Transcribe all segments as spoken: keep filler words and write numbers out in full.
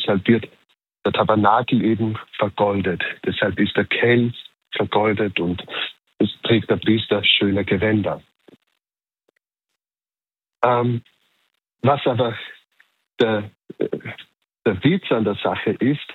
deshalb wird der Tabernakel eben vergoldet. Deshalb ist der Kelch vergoldet und es trägt der Priester schöne Gewänder. Ähm, was aber der, der Witz an der Sache ist,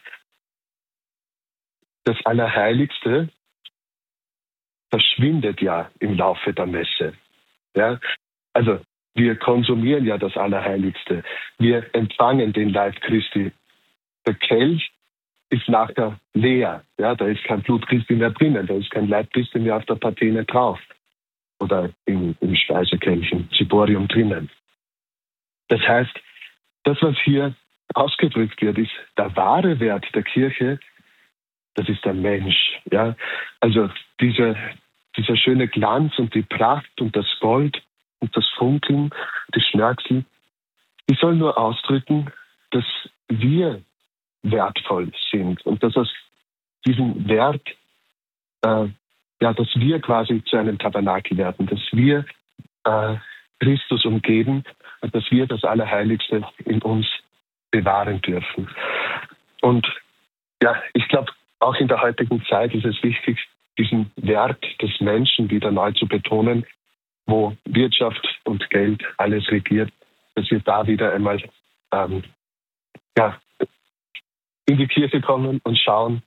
das Allerheiligste verschwindet ja im Laufe der Messe. Ja? Also wir konsumieren ja das Allerheiligste. Wir empfangen den Leib Christi. Der Kelch ist nachher leer. Ja? Da ist kein Blut Christi mehr drinnen. Da ist kein Leib Christi mehr auf der Patene drauf. Oder im, im Speisekelch, im Ziborium drinnen. Das heißt, das, was hier ausgedrückt wird, ist der wahre Wert der Kirche. Das ist der Mensch. Ja? Also dieser, dieser schöne Glanz und die Pracht und das Gold und das Funkeln, die Schnörkel, die sollen nur ausdrücken, dass wir wertvoll sind und dass aus diesem Wert, äh, ja, dass wir quasi zu einem Tabernakel werden, dass wir äh, Christus umgeben und dass wir das Allerheiligste in uns bewahren dürfen. Und ja, ich glaube, auch in der heutigen Zeit ist es wichtig, diesen Wert des Menschen wieder neu zu betonen, wo Wirtschaft und Geld alles regiert, dass wir da wieder einmal ähm, ja, in die Kirche kommen und schauen,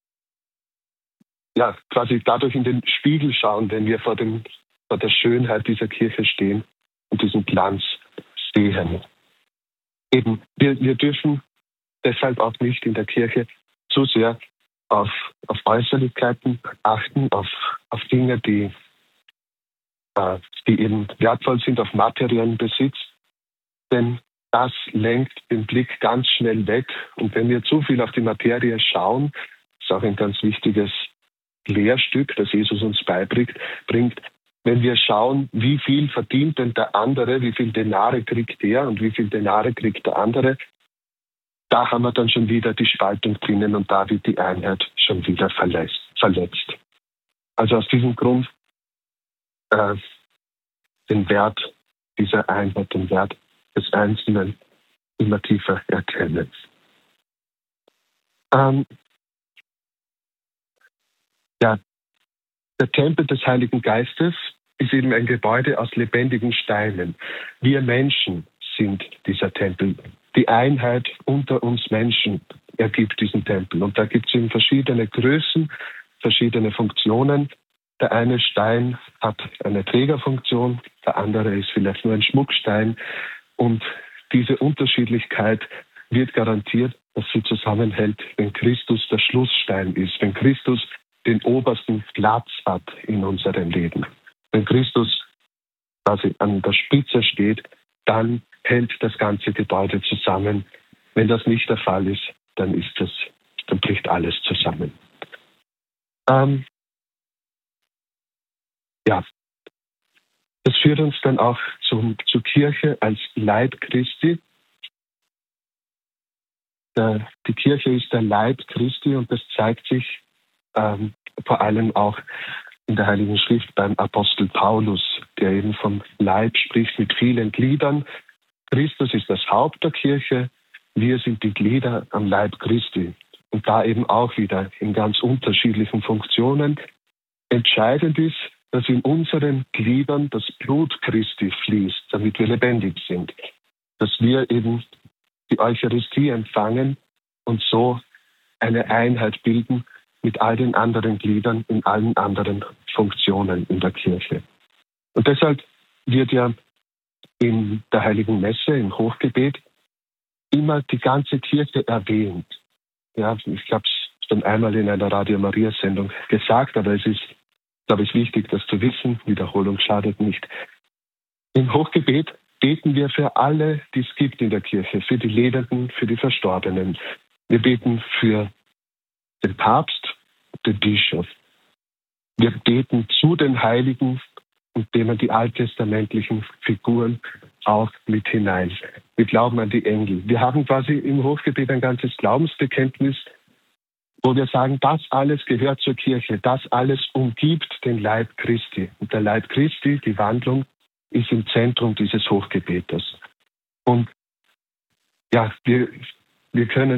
ja, quasi dadurch in den Spiegel schauen, wenn wir vor, dem, vor der Schönheit dieser Kirche stehen und diesen Glanz sehen. Eben, wir, wir dürfen deshalb auch nicht in der Kirche zu sehr auf, auf Äußerlichkeiten achten, auf, auf Dinge, die, äh, die eben wertvoll sind, auf materiellen Besitz. Denn das lenkt den Blick ganz schnell weg. Und wenn wir zu viel auf die Materie schauen, ist auch ein ganz wichtiges Lehrstück, das Jesus uns beibringt, bringt, wenn wir schauen, wie viel verdient denn der andere, wie viel Denare kriegt der und wie viel Denare kriegt der andere, da haben wir dann schon wieder die Spaltung drinnen und da wird die Einheit schon wieder verletzt. verletzt. Also aus diesem Grund äh, den Wert dieser Einheit, den Wert des Einzelnen immer tiefer erkennen. Ähm, ja, der Tempel des Heiligen Geistes ist eben ein Gebäude aus lebendigen Steinen. Wir Menschen sind dieser Tempel. Die Einheit unter uns Menschen ergibt diesen Tempel. Und da gibt es eben verschiedene Größen, verschiedene Funktionen. Der eine Stein hat eine Trägerfunktion, der andere ist vielleicht nur ein Schmuckstein. Und diese Unterschiedlichkeit wird garantiert, dass sie zusammenhält, wenn Christus der Schlussstein ist, wenn Christus den obersten Platz hat in unserem Leben. Wenn Christus quasi an der Spitze steht, dann hält das ganze Gebäude zusammen. Wenn das nicht der Fall ist, dann ist das, dann bricht alles zusammen. Ähm, ja, das führt uns dann auch zum, zur Kirche als Leib Christi. Der, die Kirche ist der Leib Christi und das zeigt sich ähm, vor allem auch in der Heiligen Schrift beim Apostel Paulus, der eben vom Leib spricht mit vielen Gliedern. Christus ist das Haupt der Kirche, wir sind die Glieder am Leib Christi. Und da eben auch wieder in ganz unterschiedlichen Funktionen. Entscheidend ist, dass in unseren Gliedern das Blut Christi fließt, damit wir lebendig sind. Dass wir eben die Eucharistie empfangen und so eine Einheit bilden mit all den anderen Gliedern in allen anderen Funktionen in der Kirche. Und deshalb wird ja in der Heiligen Messe, im Hochgebet, immer die ganze Kirche erwähnt. Ja, ich habe es schon einmal in einer Radio Maria Sendung gesagt, aber es ist, glaube ich, wichtig, das zu wissen. Wiederholung schadet nicht. Im Hochgebet beten wir für alle, die es gibt in der Kirche, für die Lebenden, für die Verstorbenen. Wir beten für den Papst und den Bischof. Wir beten zu den Heiligen und nehmen die alttestamentlichen Figuren auch mit hinein. Wir glauben an die Engel. Wir haben quasi im Hochgebet ein ganzes Glaubensbekenntnis, wo wir sagen, das alles gehört zur Kirche, das alles umgibt den Leib Christi. Und der Leib Christi, die Wandlung, ist im Zentrum dieses Hochgebetes. Und ja, wir, wir können